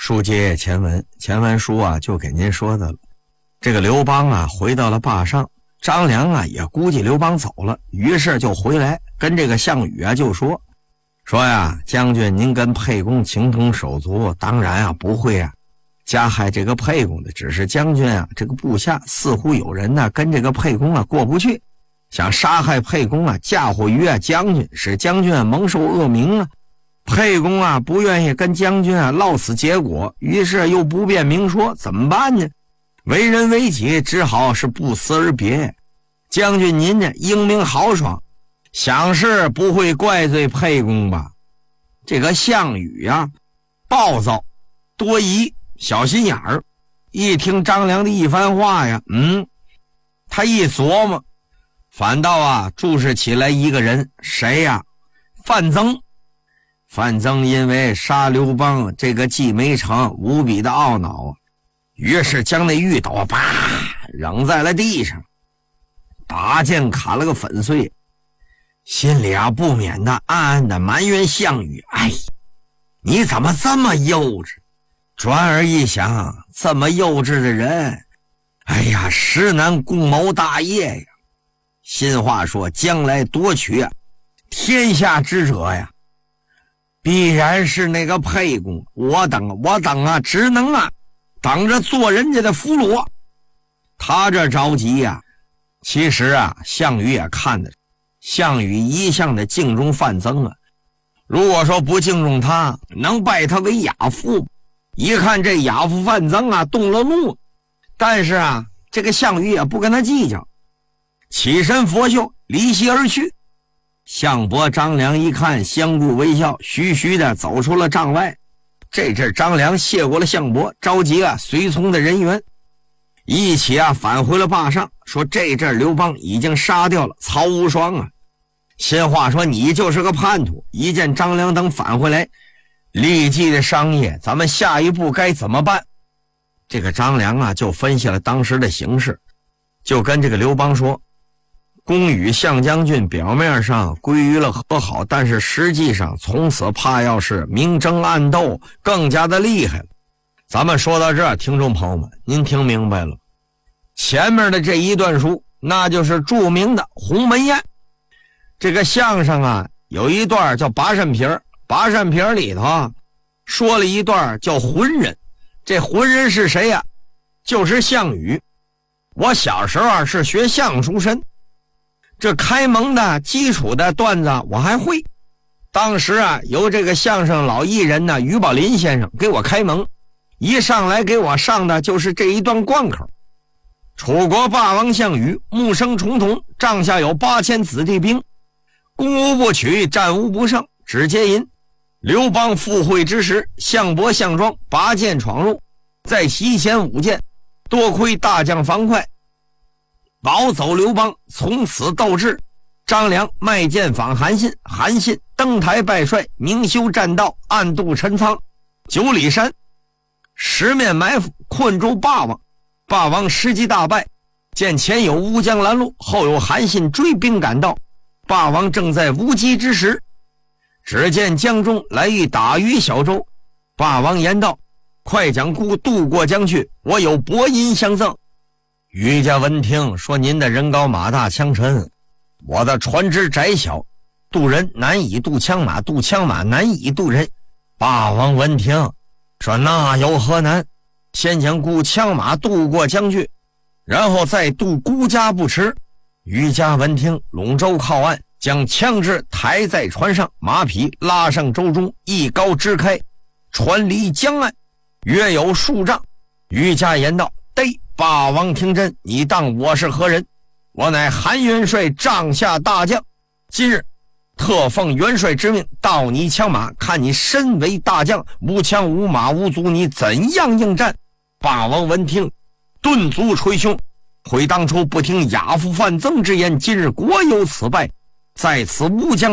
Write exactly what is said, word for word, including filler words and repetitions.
书接前文，前文书啊就给您说的了。这个刘邦啊回到了坝上，张良啊也估计刘邦走了，于是就回来跟这个项羽啊就说说呀，将军您跟沛公情同手足，当然啊不会啊加害这个沛公的，只是将军啊这个部下似乎有人呢、啊、跟这个沛公啊过不去，想杀害沛公啊，嫁祸于啊将军，使将军啊蒙受恶名啊。沛公啊不愿意跟将军啊落此结果，于是又不便明说，怎么办呢？为人为己，只好是不辞而别。将军您呢英明豪爽，想是不会怪罪沛公吧？这个项羽啊暴躁多疑，小心眼儿，一听张良的一番话呀，嗯，他一琢磨，反倒啊注视起来一个人，谁呀？范增。范增因为杀刘邦这个计没成，无比的懊恼啊，于是将那玉斗啪扔在了地上，拔剑砍了个粉碎，心里啊不免的暗暗的埋怨项羽，哎，你怎么这么幼稚？转而一想，这么幼稚的人，哎呀，实难共谋大业呀。新话说，将来夺取啊天下之者呀，必然是那个沛公，我等我等啊，只能啊等着做人家的俘虏。他这着急呀、啊，其实啊，项羽也看得，项羽一向的敬重范增啊。如果说不敬重他，能拜他为亚父。一看这亚父范增啊，动了怒，但是啊，这个项羽也不跟他计较，起身拂袖，离席而去。项伯、张良一看，相顾微笑，徐徐的走出了帐外。这阵张良谢过了项伯，召集啊随从的人员，一起啊返回了坝上，说这阵刘邦已经杀掉了曹无双啊。新话说，你就是个叛徒。一见张良等返回来，立即的商议咱们下一步该怎么办。这个张良啊就分析了当时的形势，就跟这个刘邦说，公与项将军表面上归于了和好，但是实际上从此怕要是明争暗斗，更加的厉害了。咱们说到这儿，听众朋友们，您听明白了？前面的这一段书，那就是著名的鸿门宴。这个相声啊，有一段叫拔扇皮儿，拔扇皮儿里头啊，说了一段叫浑人。这浑人是谁呀、啊？就是项羽。我小时候啊是学相声出身。这开蒙的基础的段子我还会，当时啊由这个相声老艺人呢于宝林先生给我开蒙，一上来给我上的就是这一段贯口。楚国霸王项羽木生重瞳，帐下有八千子弟兵，攻无不取，战无不胜，只皆因刘邦赴会之时，项伯项庄拔剑闯入，在席前舞剑，多亏大将樊哙保走刘邦，从此斗志。张良卖剑访韩信，韩信登台拜帅，明修栈道，暗度陈仓，九里山十面埋伏，困住霸王。霸王时机大败，见前有乌江拦路，后有韩信追兵赶到，霸王正在无机之时，只见江中来欲打鱼小舟，霸王言道，快将孤渡过江去，我有薄银相赠。渔家闻听说，您的人高马大枪沉，我的船只窄小，渡人难以渡枪马，渡枪马难以渡人。霸王闻听说，那有何难？先将孤枪马渡过江去，然后再渡孤家不迟。渔家闻听，拢舟靠岸，将枪支抬在船上，马匹拉上舟中，一篙支开，船离江岸约有数丈。渔家言道，得，霸王听真，你当我是何人？我乃韩元帅帐下大将，今日特奉元帅之命盗你枪马，看你身为大将，无枪无马无卒，你怎样应战？霸王闻听，顿足捶胸，悔当初不听亚父范增之言，今日国有此败，在此乌江